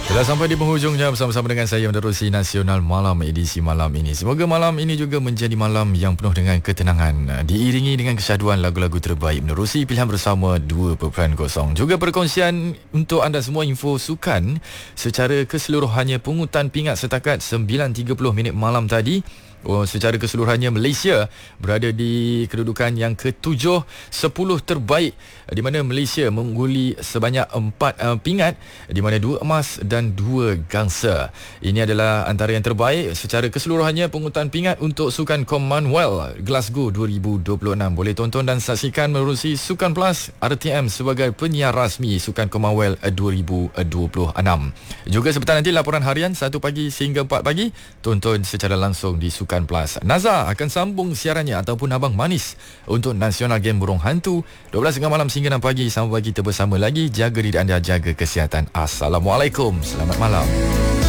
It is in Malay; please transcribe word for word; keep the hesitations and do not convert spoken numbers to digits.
Telah sampai di penghujungnya bersama-sama dengan saya menerusi Nasional Malam edisi malam ini. Semoga malam ini juga menjadi malam yang penuh dengan ketenangan, diiringi dengan kesyahduan lagu-lagu terbaik menerusi pilihan bersama dua perpuluhan kosong. Juga perkongsian untuk anda semua info sukan secara keseluruhannya. Pungutan pingat setakat sembilan tiga puluh minit malam tadi. Oh, secara keseluruhannya Malaysia berada di kedudukan yang ketujuh, sepuluh terbaik, di mana Malaysia mengungguli sebanyak empat uh, pingat, di mana dua emas dan dua gangsa. Ini adalah antara yang terbaik secara keseluruhannya pungutan pingat untuk Sukan Commonwealth Glasgow dua ribu dua puluh enam. Boleh tonton dan saksikan menerusi Sukan Plus R T M sebagai penyiar rasmi Sukan Commonwealth dua ribu dua puluh enam. Juga sebentar nanti laporan harian satu pagi sehingga empat pagi, tonton secara langsung di Sukan Plus. Nazar akan sambung siarannya ataupun Abang Manis untuk Nasional Game Burung Hantu dua belas tengah malam sehingga enam pagi. Sampai kita bersama lagi. Jaga diri anda, jaga kesihatan. Assalamualaikum, selamat malam.